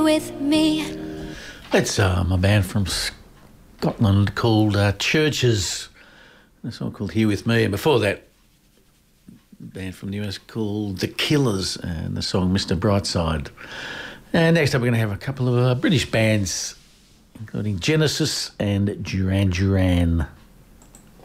with me. It's a band from Scotland called Churches. A song called Here With Me. And before that, a band from the US called The Killers and the song Mr. Brightside. And next up we're going to have a couple of British bands, including Genesis and Duran Duran.